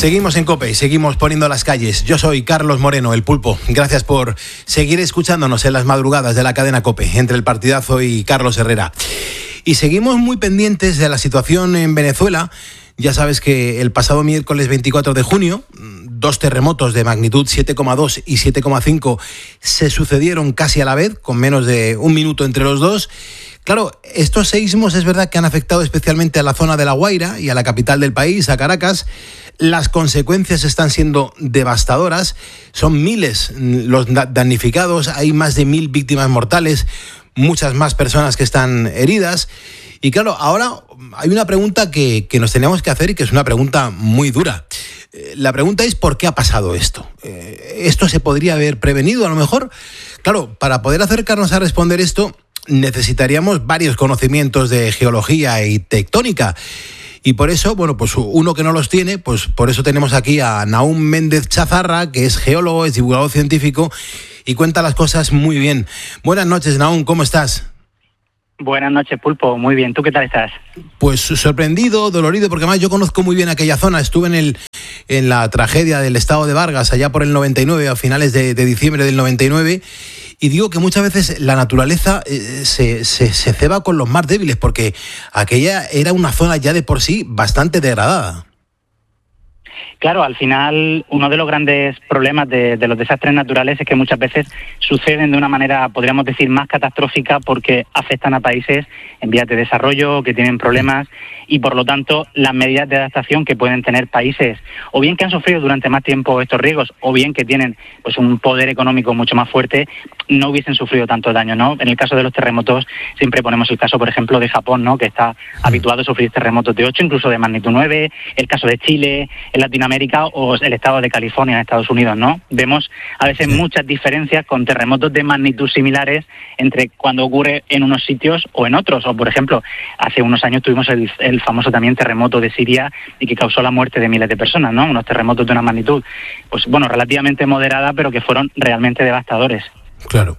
Seguimos en COPE y seguimos poniendo las calles. Yo soy Carlos Moreno, el Pulpo. Gracias por seguir escuchándonos en las madrugadas de la cadena COPE, entre el partidazo y Carlos Herrera. Y seguimos muy pendientes de la situación en Venezuela. Ya sabes que el pasado miércoles 24 de junio, 2 terremotos de magnitud 7,2 y 7,5 se sucedieron casi a la vez, con menos de un minuto entre los dos. Claro, estos seísmos es verdad que han afectado especialmente a la zona de La Guaira y a la capital del país, a Caracas. Las consecuencias están siendo devastadoras. Son miles los damnificados, hay más de 1.000 víctimas mortales, muchas más personas que están heridas. Y claro, ahora hay una pregunta que nos tenemos que hacer y que es una pregunta muy dura. La pregunta es ¿por qué ha pasado esto? ¿Esto se podría haber prevenido a lo mejor? Claro, para poder acercarnos a responder esto necesitaríamos varios conocimientos de geología y tectónica. Y por eso, bueno, pues uno que no los tiene, pues por eso tenemos aquí a Nahum Méndez Chazarra, que es geólogo, es divulgador científico y cuenta las cosas muy bien. Buenas noches, Nahum, ¿cómo estás? Buenas noches, Pulpo. Muy bien. ¿Tú qué tal estás? Pues sorprendido, dolorido, porque además yo conozco muy bien aquella zona. Estuve en la tragedia del estado de Vargas, allá por el 99, a finales de diciembre del 99, y digo que muchas veces la naturaleza se ceba con los más débiles, porque aquella era una zona ya de por sí bastante degradada. Claro, al final uno de los grandes problemas de los desastres naturales es que muchas veces suceden de una manera, podríamos decir, más catastrófica porque afectan a países en vías de desarrollo, que tienen problemas y por lo tanto las medidas de adaptación que pueden tener países o bien que han sufrido durante más tiempo estos riesgos o bien que tienen pues un poder económico mucho más fuerte no hubiesen sufrido tanto daño, ¿no? En el caso de los terremotos siempre ponemos el caso, por ejemplo, de Japón, ¿no? Que está habituado a sufrir terremotos de 8, incluso de magnitud 9, el caso de Chile, en Latinoamérica o el estado de California en Estados Unidos, ¿no? Vemos a veces muchas diferencias con terremotos de magnitud similares entre cuando ocurre en unos sitios o en otros. O, por ejemplo, hace unos años tuvimos el famoso también terremoto de Siria y que causó la muerte de miles de personas, ¿no? Unos terremotos de una magnitud, pues bueno, relativamente moderada, pero que fueron realmente devastadores. Claro.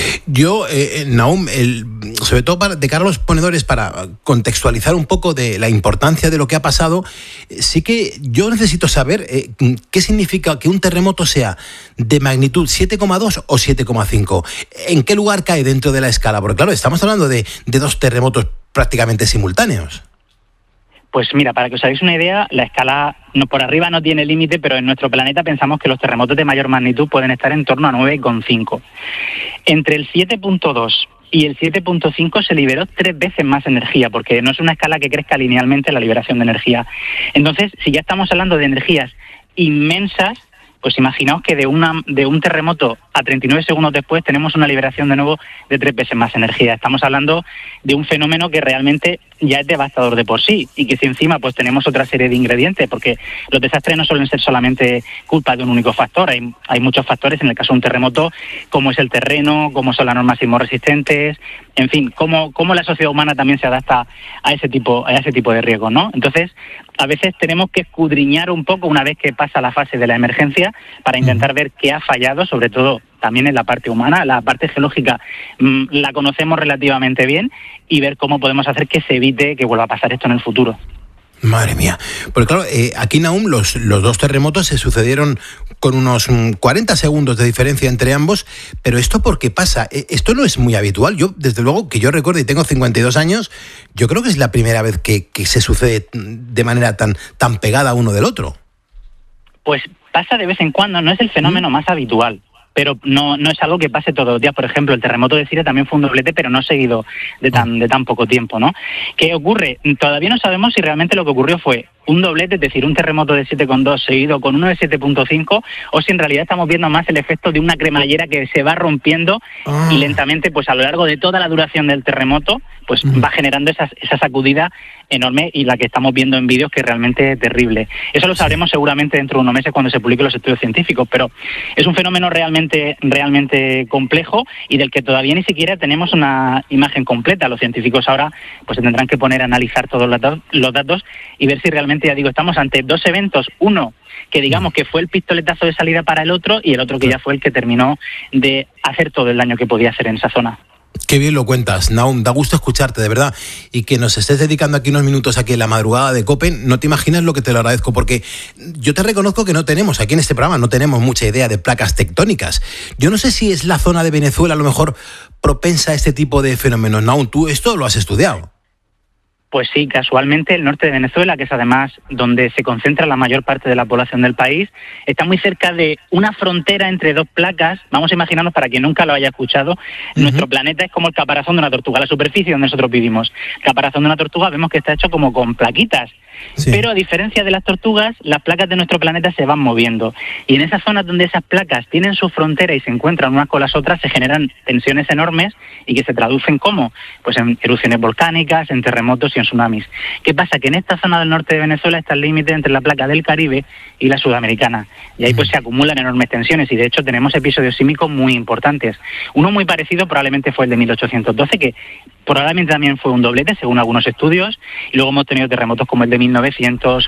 Yo, Nahum, sobre todo de cara a los ponedores, para contextualizar un poco de la importancia de lo que ha pasado, sí que yo necesito saber qué significa que un terremoto sea de magnitud 7,2 o 7,5. ¿En qué lugar cae dentro de la escala? Porque claro, estamos hablando de 2 terremotos prácticamente simultáneos. Pues mira, para que os hagáis una idea, la escala por arriba no tiene límite, pero en nuestro planeta pensamos que los terremotos de mayor magnitud pueden estar en torno a 9,5. Entre el 7,2 y el 7,5 se liberó 3 veces más energía, porque no es una escala que crezca linealmente la liberación de energía. Entonces, si ya estamos hablando de energías inmensas, pues imaginaos que de un terremoto a 39 segundos después tenemos una liberación de nuevo de 3 veces más energía. Estamos hablando de un fenómeno que realmente ya es devastador de por sí y que si encima pues tenemos otra serie de ingredientes, porque los desastres no suelen ser solamente culpa de un único factor, hay muchos factores en el caso de un terremoto, como es el terreno, como son las normas sismorresistentes, en fin, cómo la sociedad humana también se adapta a ese tipo de riesgos, ¿no? Entonces, a veces tenemos que escudriñar un poco una vez que pasa la fase de la emergencia para intentar ver qué ha fallado, sobre todo también en la parte humana. La parte geológica la conocemos relativamente bien y ver cómo podemos hacer que se evite que vuelva a pasar esto en el futuro. Madre mía. Porque claro, aquí Nahum los 2 terremotos se sucedieron con unos 40 segundos de diferencia entre ambos, pero ¿esto por qué pasa? Esto no es muy habitual. Yo, desde luego, que yo recuerdo y tengo 52 años, yo creo que es la primera vez que se sucede de manera tan pegada uno del otro. Pues pasa de vez en cuando, no es el fenómeno más habitual. Pero no es algo que pase todos los días. Por ejemplo, el terremoto de Siria también fue un doblete, pero no seguido de tan poco tiempo, ¿no? ¿Qué ocurre? Todavía no sabemos si realmente lo que ocurrió fue un doblete, es decir, un terremoto de 7,2 seguido con uno de 7,5, o si en realidad estamos viendo más el efecto de una cremallera que se va rompiendo y lentamente, pues a lo largo de toda la duración del terremoto, pues va generando esa sacudida enorme y la que estamos viendo en vídeos que es realmente terrible. Eso lo sabremos seguramente dentro de unos meses cuando se publiquen los estudios científicos, pero es un fenómeno realmente complejo y del que todavía ni siquiera tenemos una imagen completa. Los científicos ahora pues se tendrán que poner a analizar todos los datos y ver si realmente, ya digo, estamos ante 2 eventos, uno que digamos que fue el pistoletazo de salida para el otro y el otro que ya fue el que terminó de hacer todo el daño que podía hacer en esa zona. Qué bien lo cuentas, Nahum, da gusto escucharte, de verdad, y que nos estés dedicando aquí unos minutos aquí en la madrugada de COPE, no te imaginas lo que te lo agradezco, porque yo te reconozco que no tenemos, aquí en este programa, no tenemos mucha idea de placas tectónicas. Yo no sé si es la zona de Venezuela a lo mejor propensa a este tipo de fenómenos. Nahum, tú esto lo has estudiado. Pues sí, casualmente el norte de Venezuela, que es además donde se concentra la mayor parte de la población del país, está muy cerca de una frontera entre dos placas. Vamos a imaginarnos, para quien nunca lo haya escuchado, nuestro planeta es como el caparazón de una tortuga, la superficie donde nosotros vivimos. El caparazón de una tortuga vemos que está hecho como con plaquitas. Sí. Pero a diferencia de las tortugas, las placas de nuestro planeta se van moviendo. Y en esas zonas donde esas placas tienen su frontera y se encuentran unas con las otras, se generan tensiones enormes y que se traducen ¿cómo? Pues en erupciones volcánicas, en terremotos y en tsunamis. ¿Qué pasa? Que en esta zona del norte de Venezuela está el límite entre la placa del Caribe y la sudamericana. Y ahí pues se acumulan enormes tensiones y de hecho tenemos episodios sísmicos muy importantes. Uno muy parecido probablemente fue el de 1812, que probablemente también fue un doblete, según algunos estudios, y luego hemos tenido terremotos como el de 1900,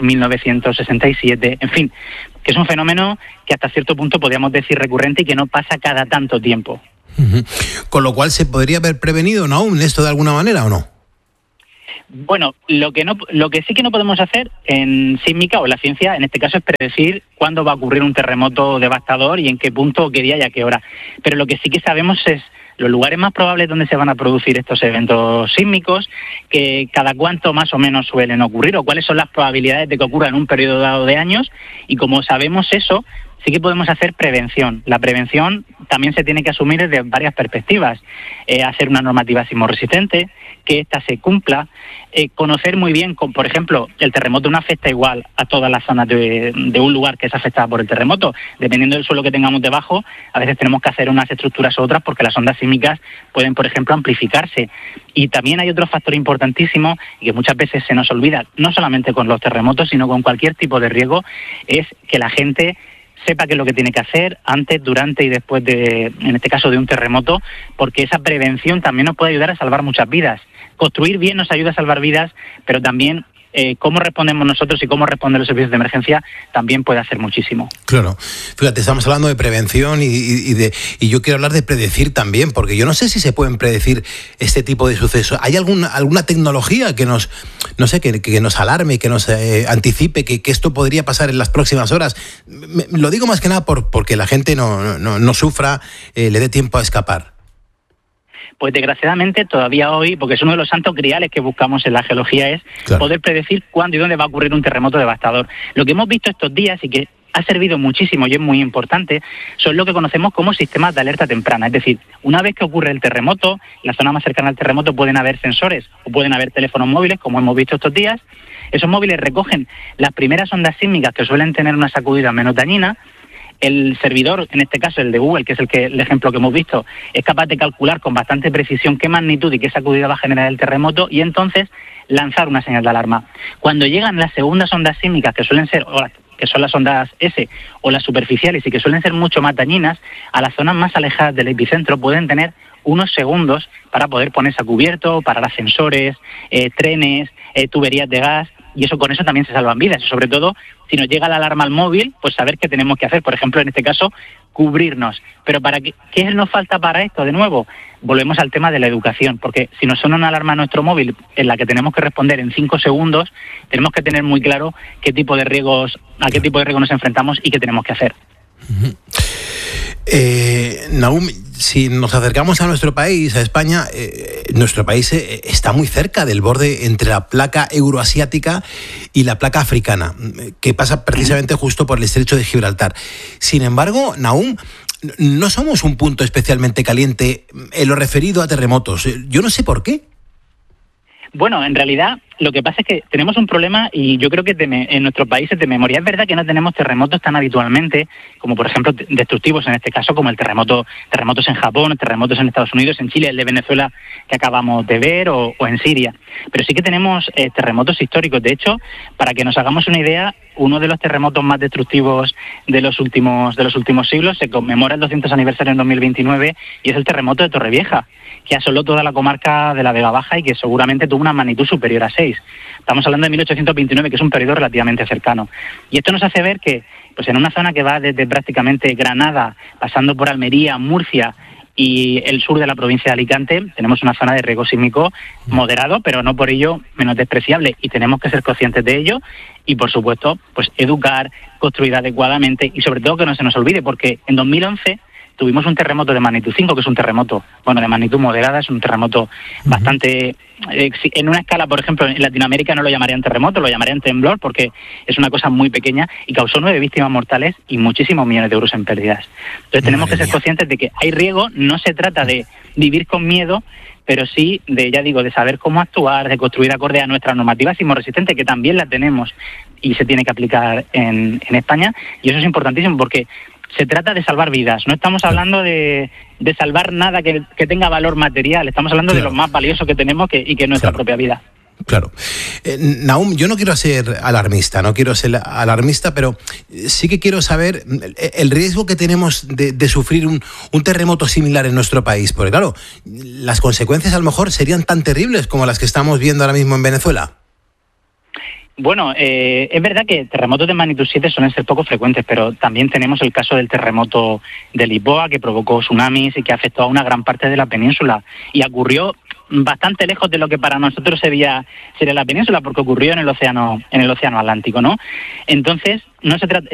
1967, en fin, que es un fenómeno que hasta cierto punto podríamos decir recurrente y que no pasa cada tanto tiempo. Con lo cual, ¿se podría haber prevenido, Nahum, esto de alguna manera o no? Bueno, lo que sí que no podemos hacer en sísmica o en la ciencia, en este caso, es predecir cuándo va a ocurrir un terremoto devastador y en qué punto, qué día y a qué hora. Pero lo que sí que sabemos es los lugares más probables donde se van a producir estos eventos sísmicos, que cada cuánto más o menos suelen ocurrir, o cuáles son las probabilidades de que ocurra en un periodo dado de años, y como sabemos eso, sí que podemos hacer prevención. La prevención también se tiene que asumir desde varias perspectivas. Hacer una normativa sismorresistente, que ésta se cumpla, conocer muy bien, por ejemplo, el terremoto no afecta igual a todas las zonas de un lugar que es afectada por el terremoto. Dependiendo del suelo que tengamos debajo, a veces tenemos que hacer unas estructuras u otras porque las ondas sísmicas pueden, por ejemplo, amplificarse. Y también hay otro factor importantísimo y que muchas veces se nos olvida, no solamente con los terremotos, sino con cualquier tipo de riesgo, es que la gente sepa qué es lo que tiene que hacer antes, durante y después en este caso, de un terremoto, porque esa prevención también nos puede ayudar a salvar muchas vidas. Construir bien nos ayuda a salvar vidas, pero también cómo respondemos nosotros y cómo responden los servicios de emergencia también puede hacer muchísimo. Claro, fíjate, estamos hablando de prevención y yo quiero hablar de predecir también, porque yo no sé si se pueden predecir este tipo de sucesos. ¿Hay alguna tecnología que nos, no sé, que nos alarme, que nos anticipe que esto podría pasar en las próximas horas? Lo digo más que nada porque la gente no sufra, le dé tiempo a escapar. Pues desgraciadamente todavía hoy, porque es uno de los santos griales que buscamos en la geología, es poder predecir cuándo y dónde va a ocurrir un terremoto devastador. Lo que hemos visto estos días y que ha servido muchísimo y es muy importante, son lo que conocemos como sistemas de alerta temprana. Es decir, una vez que ocurre el terremoto, en la zona más cercana al terremoto pueden haber sensores o pueden haber teléfonos móviles, como hemos visto estos días. Esos móviles recogen las primeras ondas sísmicas que suelen tener una sacudida menos dañina. El servidor, en este caso el de Google, que es el ejemplo que hemos visto, es capaz de calcular con bastante precisión qué magnitud y qué sacudida va a generar el terremoto y entonces lanzar una señal de alarma. Cuando llegan las segundas ondas sísmicas, que suelen ser, que son las ondas S o las superficiales y que suelen ser mucho más dañinas, a las zonas más alejadas del epicentro pueden tener unos segundos para poder ponerse a cubierto, parar ascensores, trenes, tuberías de gas. Y con eso también se salvan vidas. Y sobre todo, si nos llega la alarma al móvil, pues saber qué tenemos que hacer. Por ejemplo, en este caso, cubrirnos. Pero ¿qué nos falta para esto? De nuevo, volvemos al tema de la educación. Porque si nos suena una alarma a nuestro móvil en la que tenemos que responder en 5 segundos, tenemos que tener muy claro a qué tipo de riesgos nos enfrentamos y qué tenemos que hacer. Nahum, si nos acercamos a nuestro país, a España, nuestro país está muy cerca del borde entre la placa euroasiática y la placa africana, que pasa precisamente justo por el estrecho de Gibraltar. Sin embargo, Nahum, no somos un punto especialmente caliente en lo referido a terremotos. Yo no sé por qué. Bueno, en realidad lo que pasa es que tenemos un problema y yo creo que en nuestros países de memoria es verdad que no tenemos terremotos tan habitualmente como por ejemplo destructivos en este caso como terremotos en Japón, terremotos en Estados Unidos, en Chile, el de Venezuela que acabamos de ver o en Siria. Pero sí que tenemos terremotos históricos. De hecho, para que nos hagamos una idea, uno de los terremotos más destructivos de los últimos siglos se conmemora el 200 aniversario en 2029 y es el terremoto de Torrevieja, que asoló toda la comarca de la Vega Baja y que seguramente tuvo una magnitud superior a 6. Estamos hablando de 1829, que es un periodo relativamente cercano. Y esto nos hace ver que pues en una zona que va desde prácticamente Granada, pasando por Almería, Murcia, y el sur de la provincia de Alicante tenemos una zona de riesgo sísmico moderado, pero no por ello menos despreciable, y tenemos que ser conscientes de ello y, por supuesto, pues educar, construir adecuadamente y, sobre todo, que no se nos olvide, porque en 2011 tuvimos un terremoto de magnitud 5, que es un terremoto, bueno, de magnitud moderada, es un terremoto bastante... en una escala, por ejemplo, en Latinoamérica no lo llamarían terremoto, lo llamarían temblor, porque es una cosa muy pequeña y causó 9 víctimas mortales y muchísimos millones de euros en pérdidas. Entonces tenemos que ser conscientes de que hay riesgo, no se trata de vivir con miedo, pero sí de, ya digo, de saber cómo actuar, de construir acorde a nuestra normativa sismorresistente, que también la tenemos y se tiene que aplicar en España, y eso es importantísimo porque se trata de salvar vidas, no estamos hablando de salvar nada que tenga valor material, estamos hablando de lo más valioso que tenemos y que es nuestra propia vida. Claro. Nahum, yo no quiero ser alarmista, pero sí que quiero saber el riesgo que tenemos de sufrir un terremoto similar en nuestro país, porque claro, las consecuencias a lo mejor serían tan terribles como las que estamos viendo ahora mismo en Venezuela. Bueno, es verdad que terremotos de magnitud 7 suelen ser poco frecuentes, pero también tenemos el caso del terremoto de Lisboa, que provocó tsunamis y que afectó a una gran parte de la península. Y ocurrió bastante lejos de lo que para nosotros sería la península, porque ocurrió en el océano Atlántico, ¿no? Entonces, no se trata,